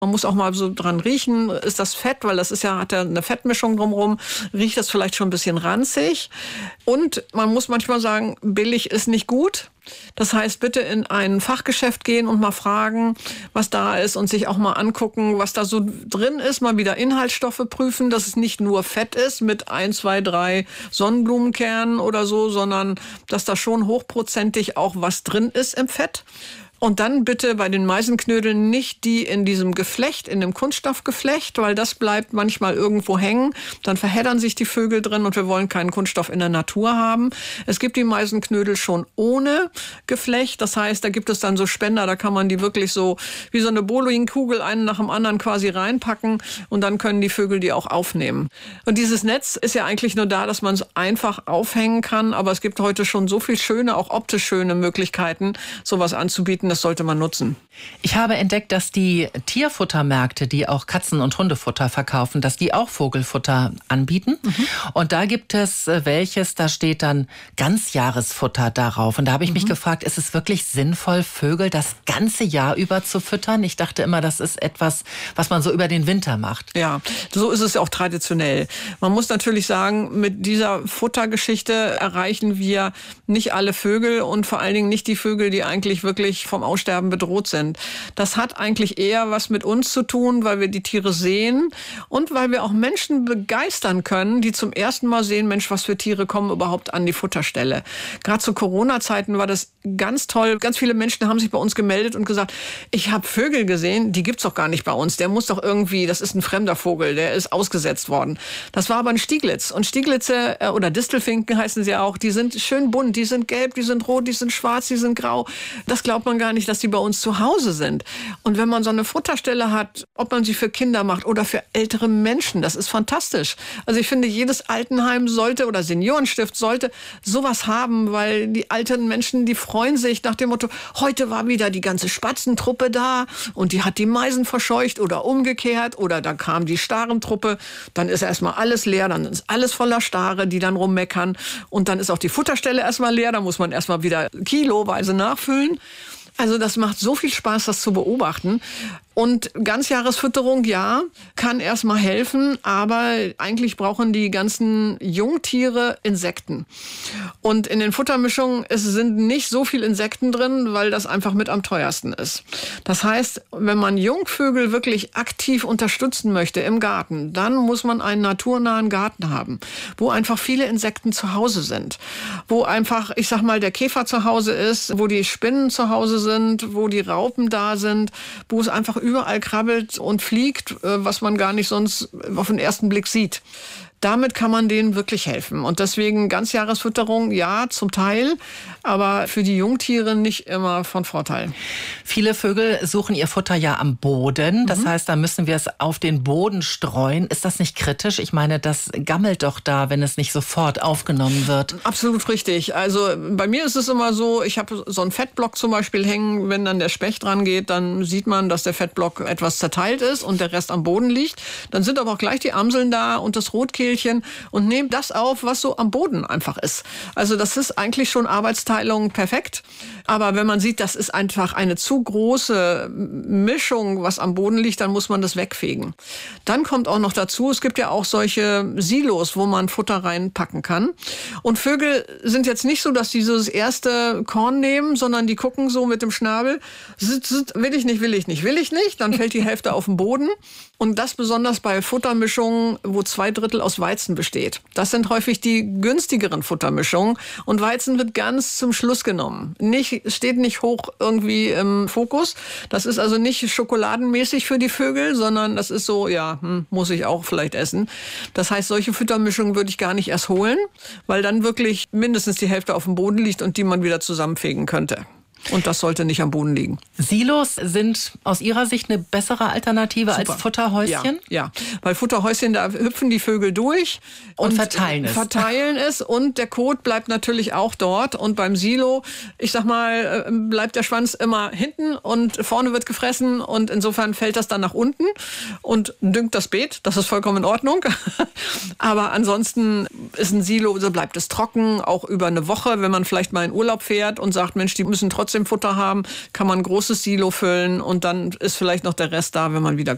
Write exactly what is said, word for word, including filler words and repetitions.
Man muss auch mal so dran riechen, ist das Fett, weil das ist ja, hat ja eine Fettmischung drumherum, riecht das vielleicht schon ein bisschen ranzig. Und man muss manchmal sagen, billig ist nicht gut. Das heißt, bitte in ein Fachgeschäft gehen und mal fragen, was da ist und sich auch mal angucken, was da so drin ist, mal wieder Inhaltsstoffe prüfen, dass es nicht nur Fett ist mit ein, zwei, drei Sonnenblumenkernen oder so, sondern dass da schon hochprozentig auch was drin ist im Fett. Und dann bitte bei den Meisenknödeln nicht die in diesem Geflecht, in dem Kunststoffgeflecht, weil das bleibt manchmal irgendwo hängen. Dann verheddern sich die Vögel drin und wir wollen keinen Kunststoff in der Natur haben. Es gibt die Meisenknödel schon ohne Geflecht. Das heißt, da gibt es dann so Spender, da kann man die wirklich so wie so eine Bowlingkugel einen nach dem anderen quasi reinpacken und dann können die Vögel die auch aufnehmen. Und dieses Netz ist ja eigentlich nur da, dass man es einfach aufhängen kann. Aber es gibt heute schon so viel schöne, auch optisch schöne Möglichkeiten, sowas anzubieten. Das sollte man nutzen. Ich habe entdeckt, dass die Tierfuttermärkte, die auch Katzen- und Hundefutter verkaufen, dass die auch Vogelfutter anbieten. Mhm. Und da gibt es welches, da steht dann Ganzjahresfutter darauf. Und da habe ich mhm. mich gefragt, ist es wirklich sinnvoll, Vögel das ganze Jahr über zu füttern? Ich dachte immer, das ist etwas, was man so über den Winter macht. Ja, so ist es auch traditionell. Man muss natürlich sagen, mit dieser Futtergeschichte erreichen wir nicht alle Vögel und vor allen Dingen nicht die Vögel, die eigentlich wirklich vom Aussterben bedroht sind. Das hat eigentlich eher was mit uns zu tun, weil wir die Tiere sehen und weil wir auch Menschen begeistern können, die zum ersten Mal sehen, Mensch, was für Tiere kommen überhaupt an die Futterstelle. Gerade zu Corona-Zeiten war das ganz toll. Ganz viele Menschen haben sich bei uns gemeldet und gesagt, ich habe Vögel gesehen, die gibt's doch gar nicht bei uns. Der muss doch irgendwie, das ist ein fremder Vogel, der ist ausgesetzt worden. Das war aber ein Stieglitz. Und Stieglitze oder Distelfinken heißen sie auch, die sind schön bunt, die sind gelb, die sind rot, die sind schwarz, die sind grau. Das glaubt man gar nicht, dass die bei uns zu Hause sind. Und wenn man so eine Futterstelle hat, ob man sie für Kinder macht oder für ältere Menschen, das ist fantastisch. Also ich finde, jedes Altenheim sollte oder Seniorenstift sollte sowas haben, weil die alten Menschen, die freuen sich nach dem Motto, heute war wieder die ganze Spatzentruppe da und die hat die Meisen verscheucht oder umgekehrt oder dann kam die Starentruppe, dann ist erstmal alles leer, dann ist alles voller Stare, die dann rummeckern und dann ist auch die Futterstelle erstmal leer, da muss man erstmal wieder kiloweise nachfüllen. Also das macht so viel Spaß, das zu beobachten. Und Ganzjahresfütterung, ja, kann erstmal helfen, aber eigentlich brauchen die ganzen Jungtiere Insekten. Und in den Futtermischungen es sind nicht so viel Insekten drin, weil das einfach mit am teuersten ist. Das heißt, wenn man Jungvögel wirklich aktiv unterstützen möchte im Garten, dann muss man einen naturnahen Garten haben, wo einfach viele Insekten zu Hause sind. Wo einfach, ich sag mal, der Käfer zu Hause ist, wo die Spinnen zu Hause sind, wo die Raupen da sind, wo es einfach überall krabbelt und fliegt, was man gar nicht sonst auf den ersten Blick sieht. Damit kann man denen wirklich helfen. Und deswegen Ganzjahresfütterung, ja, zum Teil, aber für die Jungtiere nicht immer von Vorteil. Viele Vögel suchen ihr Futter ja am Boden. Das mhm. heißt, da müssen wir es auf den Boden streuen. Ist das nicht kritisch? Ich meine, das gammelt doch da, wenn es nicht sofort aufgenommen wird. Absolut richtig. Also bei mir ist es immer so, ich habe so einen Fettblock zum Beispiel hängen. Wenn dann der Specht dran geht, dann sieht man, dass der Fettblock etwas zerteilt ist und der Rest am Boden liegt. Dann sind aber auch gleich die Amseln da und das Rotkehlchen und nehmen das auf, was so am Boden einfach ist. Also das ist eigentlich schon Arbeitsteilung perfekt. Aber wenn man sieht, das ist einfach eine zu große Mischung, was am Boden liegt, dann muss man das wegfegen. Dann kommt auch noch dazu, es gibt ja auch solche Silos, wo man Futter reinpacken kann. Und Vögel sind jetzt nicht so, dass die so das erste Korn nehmen, sondern die gucken so mit dem Schnabel, will ich nicht, will ich nicht, will ich nicht. Dann fällt die Hälfte auf den Boden. Und das besonders bei Futtermischungen, wo zwei Drittel aus Weizen besteht. Das sind häufig die günstigeren Futtermischungen. Und Weizen wird ganz zum Schluss genommen. Nicht, steht nicht hoch irgendwie im Fokus. Das ist also nicht schokoladenmäßig für die Vögel, sondern das ist so, ja, hm, muss ich auch vielleicht essen. Das heißt, solche Futtermischungen würde ich gar nicht erst holen, weil dann wirklich mindestens die Hälfte auf dem Boden liegt und die man wieder zusammenfegen könnte. Und das sollte nicht am Boden liegen. Silos sind aus Ihrer Sicht eine bessere Alternative Super. Als Futterhäuschen? Ja, ja, weil Futterhäuschen, da hüpfen die Vögel durch und, und verteilen es. Verteilen es und der Kot bleibt natürlich auch dort. Und beim Silo, ich sag mal, bleibt der Schwanz immer hinten und vorne wird gefressen und insofern fällt das dann nach unten und düngt das Beet. Das ist vollkommen in Ordnung. Aber ansonsten ist ein Silo, so bleibt es trocken, auch über eine Woche, wenn man vielleicht mal in Urlaub fährt und sagt, Mensch, die müssen trotzdem Futter haben, kann man ein großes Silo füllen und dann ist vielleicht noch der Rest da, wenn man wieder